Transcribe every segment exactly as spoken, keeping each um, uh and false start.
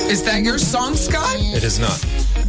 Is that your song, Scott? It is not.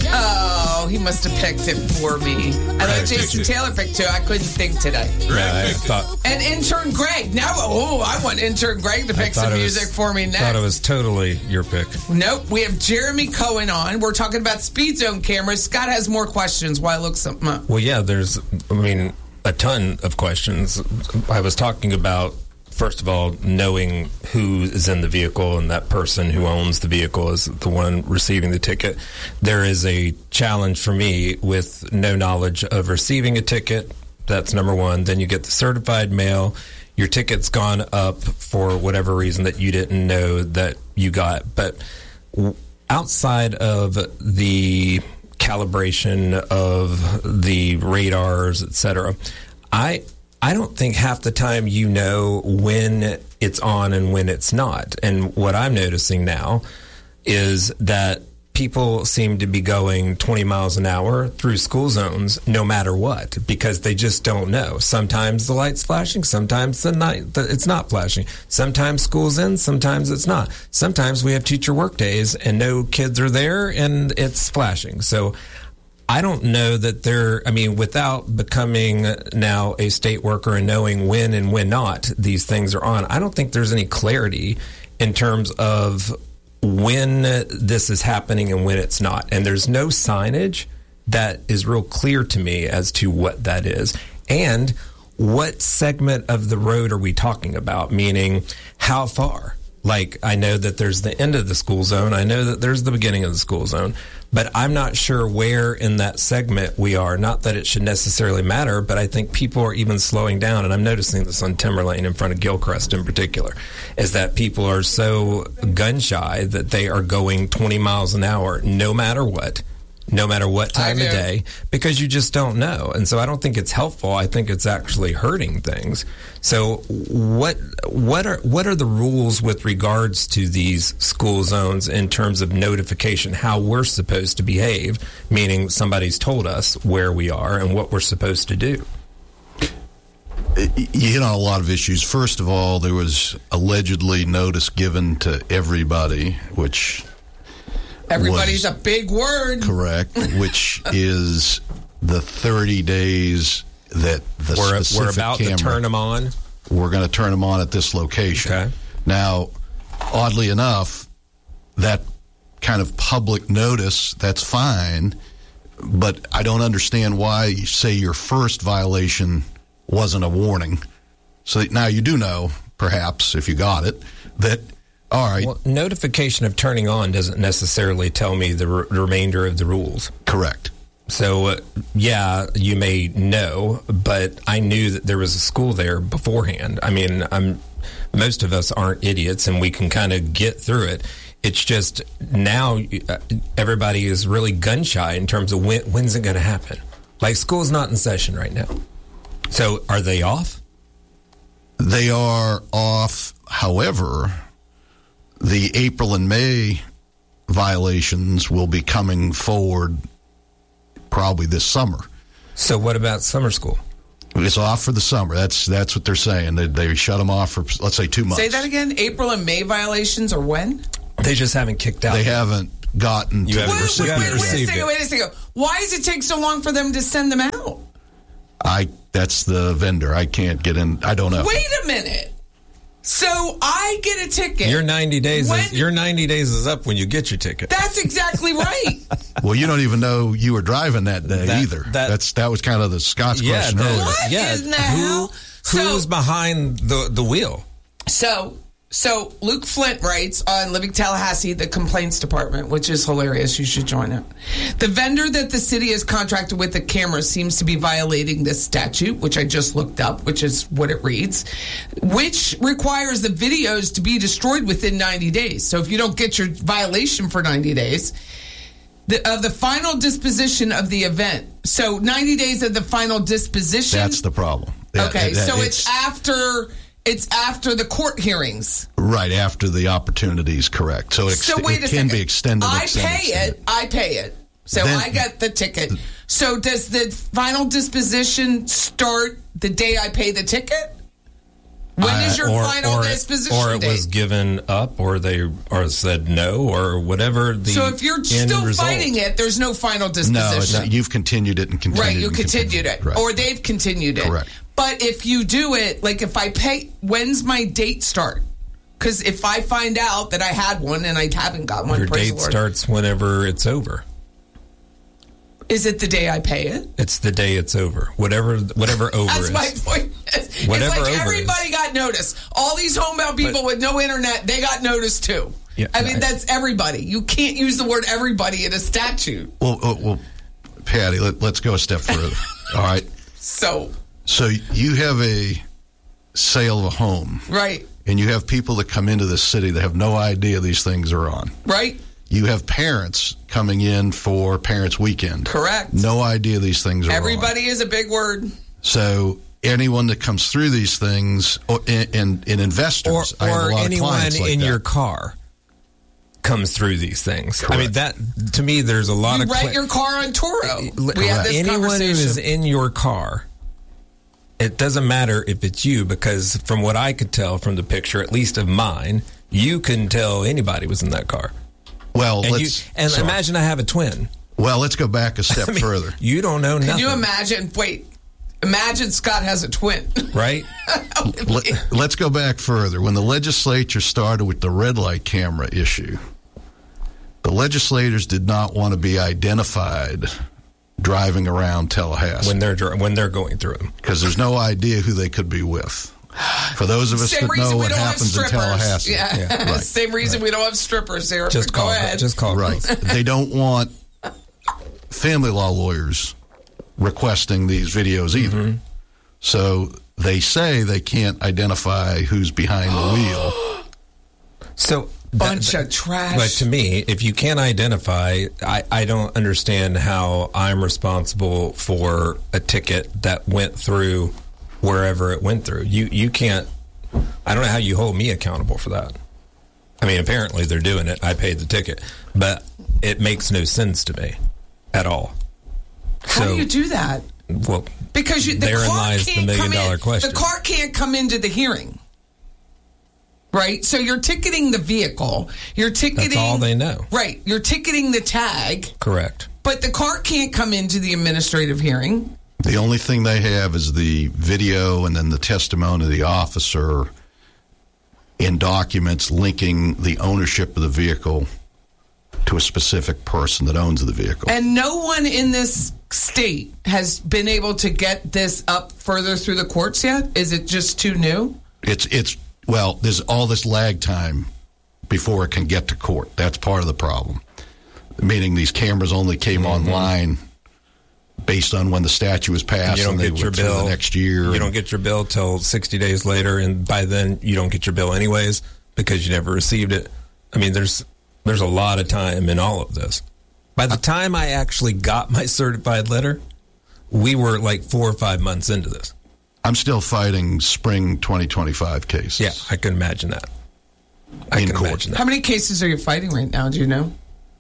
Oh, he must have picked it for me. I know Jason Taylor picked it. I couldn't think today. Yeah, I thought. And intern Greg. Now, oh, I want intern Greg to pick some music was, for me next. I thought it was totally your pick. Nope. We have Jeremy Cohen on. We're talking about speed zone cameras. Scott has more questions. Why look something up? Well, yeah, there's, I mean, a ton of questions. I was talking about, first of all, knowing who is in the vehicle, and that person who owns the vehicle is the one receiving the ticket. There is a challenge for me with no knowledge of receiving a ticket. That's number one. Then you get the certified mail. Your ticket's gone up for whatever reason that you didn't know that you got. But outside of the calibration of the radars, et cetera, I... I don't think half the time you know when it's on and when it's not. And what I'm noticing now is that people seem to be going twenty miles an hour through school zones no matter what, because they just don't know. Sometimes the light's flashing, sometimes the night it's not flashing. Sometimes school's in, sometimes it's not. Sometimes we have teacher work days and no kids are there and it's flashing. So I don't know that they're, I mean, without becoming now a state worker and knowing when and when not these things are on, I don't think there's any clarity in terms of when this is happening and when it's not. And there's no signage that is real clear to me as to what that is. And what segment of the road are we talking about? Meaning, how far? Like, I know that there's the end of the school zone. I know that there's the beginning of the school zone. But I'm not sure where in that segment we are. Not that it should necessarily matter, but I think people are even slowing down. And I'm noticing this on Timber Lane in front of Gilchrist in particular, is that people are so gun shy that they are going twenty miles an hour no matter what. No matter what time of day, because you just don't know. And so I don't think it's helpful. I think it's actually hurting things. So what what are what are the rules with regards to these school zones in terms of notification, how we're supposed to behave, meaning somebody's told us where we are and what we're supposed to do? You hit on a lot of issues. First of all, there was allegedly notice given to everybody, which... Everybody's a big word. Correct, which is the thirty days that the we're, specific we're about camera, to turn them on. We're going to turn them on at this location. Okay. Now, oddly enough, that kind of public notice, that's fine, but I don't understand why you say your first violation wasn't a warning. So now you do know, perhaps, if you got it, that... All right. Well, notification of turning on doesn't necessarily tell me the re- remainder of the rules. Correct. So, uh, yeah, you may know, but I knew that there was a school there beforehand. I mean, I'm, most of us aren't idiots, and we can kind of get through it. It's just now uh, everybody is really gun-shy in terms of when, when's it going to happen. Like, school's not in session right now. So, are they off? They are off, however... The April and May violations will be coming forward probably this summer. So what about summer school? It's off for the summer. That's that's what they're saying. They, they shut them off for, let's say, two months. Say that again? April and May violations are when? They just haven't kicked out. They haven't gotten to you the haven't recipient. Wait, wait, wait a second, wait a second. Why does it take so long for them to send them out? I That's the vendor. I can't get in. I don't know. Wait a minute. So I get a ticket. Your ninety days when, is your ninety days is up when you get your ticket. That's exactly right. Well, you don't even know you were driving that day that, either. That, That's that was kind of the Scott's yeah, question that, earlier. What yeah, is that? Who, So, who's behind the the wheel? So, so Luke Flint writes on Living Tallahassee, the complaints department, which is hilarious. You should join it. The vendor that the city has contracted with the camera seems to be violating this statute, which I just looked up, which is what it reads, which requires the videos to be destroyed within ninety days. So if you don't get your violation for ninety days, the, of the final disposition of the event. So ninety days of the final disposition. That's the problem. Okay, that, that, so it's, it's after... It's after the court hearings. Right, after the opportunity is correct. So it, ex- so wait a it can second. be extended. I extended, pay extended. it. I pay it. So Then, I get the ticket. So does the final disposition start the day I pay the ticket? When I- is your or, final or, disposition or it date? was given up, or they or said no, or whatever. The So if you're end still result. fighting it, there's no final No, disposition. it's, you've continued it and continued Right, you and continued it. Right. Or they've continued it. Correct. But if you do it, like if I pay, when's my date start? Because if I find out that I had one and I haven't got one, your praise date the Lord, starts whenever it's over. is it the day I pay it? It's the day it's over. Whatever, whatever over That's is. my point. It's Whatever like over everybody is. got notice. All these homebound people But- with no internet, they got notice too. Yeah, I mean, I- that's everybody. You can't use the word everybody in a statute. Well, well, well Patty, let, let's go a step further. All right. So, So you have a sale of a home, right, and you have people that come into this city that have no idea these things are on. right, You have parents coming in for Parents Weekend. correct. No idea these things are Everybody on. is a big word. So anyone that comes through these things, or, and, and, and investors, or I have a or lot of anyone clients like in that. your car comes through these things. I mean, Correct. that to me, there's a lot You of rent cli- your car on Turo. We had Correct. this anyone who conversation. is in your car. It doesn't matter if it's you, because from what I could tell from the picture, at least of mine, you couldn't tell anybody was in that car. Well, And, you, let's and sorry. imagine I have a twin. Well, let's go back a step I mean, further. You don't know nothing. Can you imagine? Wait, imagine Scott has a twin. Right? Let, let's go back further. When the legislature started with the red light camera issue, the legislators did not want to be identified driving around Tallahassee when they're dr- when they're going through them. because there's no idea who they could be with. For those of us Same that reason know we what don't have happens in strippers. Tallahassee, Yeah, Yeah, right, same reason we don't have strippers here. Just Go call. ahead. Just call. right, they don't want family law lawyers requesting these videos either. Mm-hmm. So they say they can't identify who's behind the wheel. So Bunch that- of trash. But to me, if you can't identify, I, I don't understand how I'm responsible for a ticket that went through wherever it went through. You you can't. I don't know how you hold me accountable for that. I mean, apparently they're doing it. I paid the ticket, but it makes no sense to me at all. How so, do you do that? well, Because you, the therein car lies the can't million come dollar in, question. The car can't come into the hearing, right? So you're ticketing the vehicle. You're ticketing. That's all they know. Right. You're ticketing the tag, Correct. but the car can't come into the administrative hearing. The only thing they have is the video and then the testimony of the officer in documents linking the ownership of the vehicle to a specific person that owns the vehicle. And no one in this state has been able to get this up further through the courts yet? Is it just too new? It's it's well, there's all this lag time before it can get to court. That's part of the problem. Meaning these cameras only came Mm-hmm. online based on when the statute was passed, You don't and they get your went through bill the next year. You and- don't get your bill till sixty days later, and by then you don't get your bill anyways because you never received it. I mean, there's there's a lot of time in all of this. By the time I actually got my certified letter, we were like four or five months into this. I'm still fighting spring twenty twenty-five cases. Yeah, I can imagine that. I In can court. imagine that. How many cases are you fighting right now? Do you know?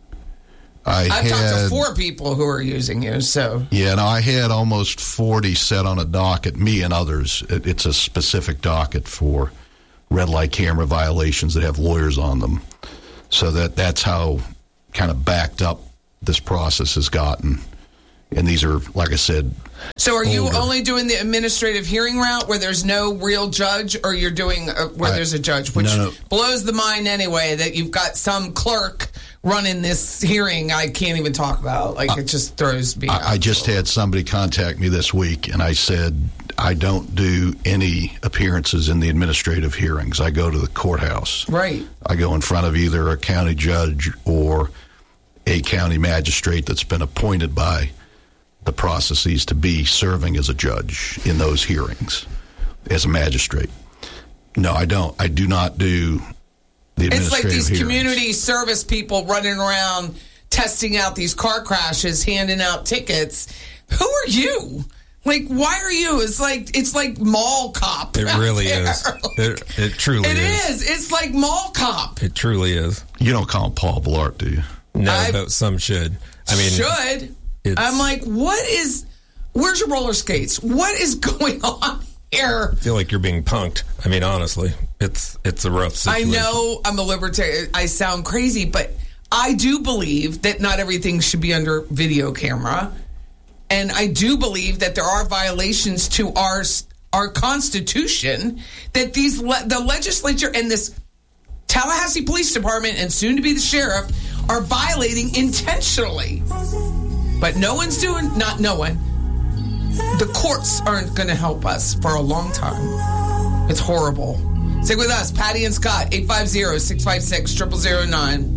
I I've had, talked to four people who are using you, so. Yeah, no, I had almost forty set on a docket, me and others. It, it's a specific docket for red light camera violations that have lawyers on them. So that that's how kind of backed up this process has gotten. And these are, like I said, So are you older. only doing the administrative hearing route where there's no real judge, or you're doing uh, where I- there's a judge, which no, no. blows the mind anyway, that you've got some clerk running this hearing I can't even talk about. Like, it just throws me out. I, I just had somebody contact me this week, and I said, I don't do any appearances in the administrative hearings. I go to the courthouse. Right. I go in front of either a county judge or a county magistrate that's been appointed by the processes to be serving as a judge in those hearings as a magistrate. No, I don't. I do not do the administrative It's like these hearings. community service people running around testing out these car crashes, handing out tickets. Who are you? Like, why are you? It's like it's like mall cop. It out really there. is. Like, It, it truly it is. is. It's like mall cop. It truly is. You don't call him Paul Blart, do you? No, I- but some should. I mean, should. it's- I'm like, what is? Where's your roller skates? What is going on? here. I feel like you're being punked. I mean, honestly, it's it's a rough situation. I know I'm a libertarian. I sound crazy, but I do believe that not everything should be under video camera. And I do believe that there are violations to our our Constitution that these le- the legislature and this Tallahassee Police Department and soon to be the sheriff are violating intentionally. But no one's doing, not no one. The courts aren't going to help us for a long time. It's horrible. Stick with us, Patty and Scott, eight five zero, six five six, zero zero zero nine.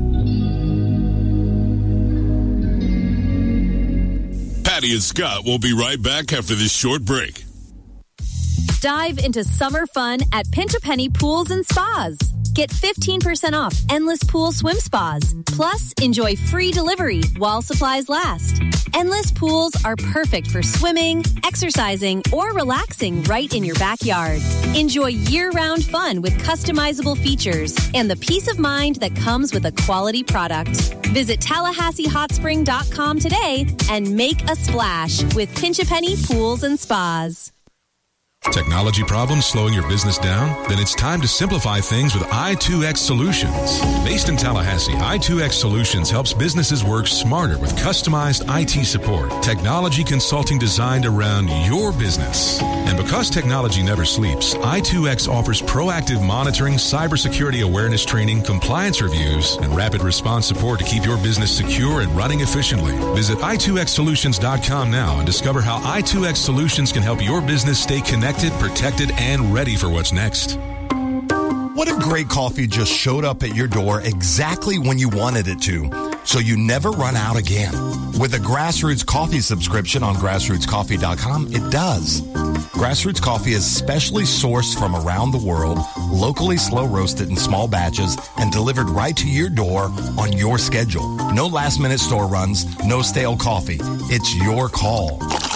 Patty and Scott will be right back after this short break. Dive into summer fun at Pinch a Penny Pools and Spas. Get fifteen percent off Endless Pool Swim Spas. Plus, enjoy free delivery while supplies last. Endless Pools are perfect for swimming, exercising, or relaxing right in your backyard. Enjoy year-round fun with customizable features and the peace of mind that comes with a quality product. Visit Tallahassee Hot Spring dot com today and make a splash with Pinch a Penny Pools and Spas. Technology problems slowing your business down? Then it's time to simplify things with I two X Solutions. Based in Tallahassee, I two X Solutions helps businesses work smarter with customized I T support, technology consulting designed around your business. And because technology never sleeps, I two X offers proactive monitoring, cybersecurity awareness training, compliance reviews, and rapid response support to keep your business secure and running efficiently. Visit I two X solutions dot com now and discover how I two X Solutions can help your business stay connected, protected, and ready for what's next. What if great coffee just showed up at your door exactly when you wanted it to, so you never run out again? With a Grassroots Coffee subscription on grassroots coffee dot com, it does. Grassroots Coffee is specially sourced from around the world, locally slow roasted in small batches, and delivered right to your door on your schedule. No last minute store runs, no stale coffee. It's your call.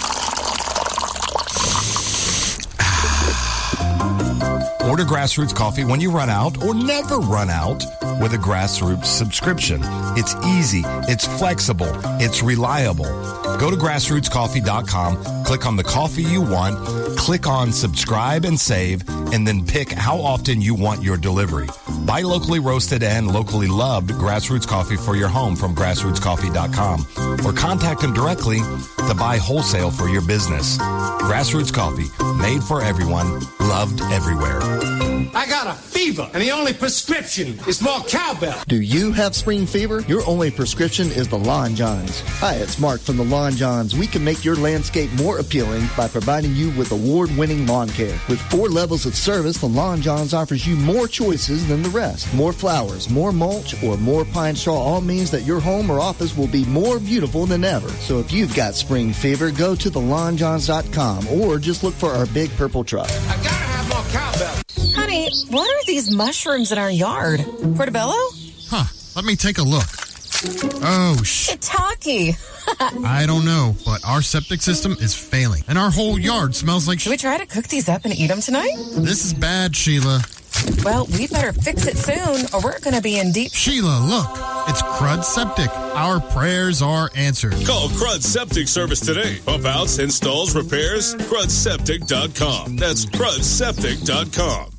Order Grassroots Coffee when you run out or never run out with a Grassroots subscription. It's easy, it's flexible, it's reliable. Go to grassroots coffee dot com, click on the coffee you want, click on subscribe and save, and then pick how often you want your delivery. Buy locally roasted and locally loved Grassroots Coffee for your home from grassroots coffee dot com or contact them directly to buy wholesale for your business. Grassroots Coffee, made for everyone, loved everywhere. I got a fever, and the only prescription is more cowbell. Do you have spring fever? Your only prescription is the Lawn Johns. Hi, it's Mark from the Lawn Johns. We can make your landscape more appealing by providing you with award-winning lawn care. With four levels of service, the Lawn Johns offers you more choices than the rest. More flowers, more mulch, or more pine straw all means that your home or office will be more beautiful than ever. So if you've got spring fever, go to the lawn johns dot com or just look for our big purple truck. I gotta have more cowbell. Honey, what are these mushrooms in our yard? Portobello? Huh, let me take a look. Oh, shit. Shiitake. I don't know, but our septic system is failing, and our whole yard smells like... Should we try to cook these up and eat them tonight? This is bad, Sheila. Well, we better fix it soon, or we're going to be in deep... Sheila, look. It's Crud Septic. Our prayers are answered. Call Crud Septic Service today. Pump outs, installs, repairs, crud septic dot com. That's crud septic dot com.